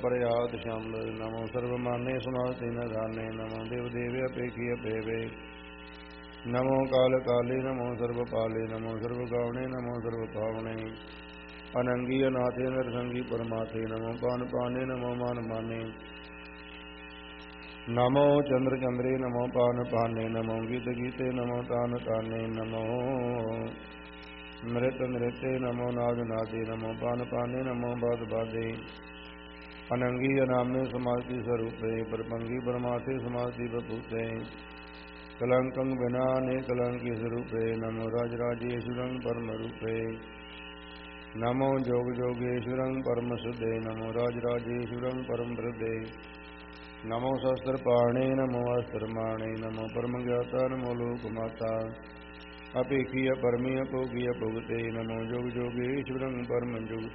प्रयात श्याम नमो सर्वमान्य समाधि निधाने नमो देव देव अपेक्षी अपेवे नमो काल काले नमो सर्वपाले नमो सर्वगावणे नमो सर्वभावने अनंगी अनाथे नरसंगी परमाते नमो पान पाने नमो मान माने नमो चंद्र चंद्रे नमो पान पाने नमो गीत गीते नमो तान ताने नमो नृत नृत्य नमो नाद नादे नमो पान पाने नमो बाद बादे अनंगी अनामे समाधि स्वरूपे परपंगी परमाते समाधि बभूते कलंकं बिना ने कलंकी स्वरूपे नमो राजराजेश्वरं परम रूपे नमो जोग जोगेश्वरं परम सुदे नमो राजराजेश्वरं परम हृदे नमो शस्त्र पाणे नमो अस्त्र माणे नमो परम ज्ञाता नमो लोक माता अपेक्षीय परमीय भोगीय भुगते नमो जोग जोगेश्वरं परम जुगते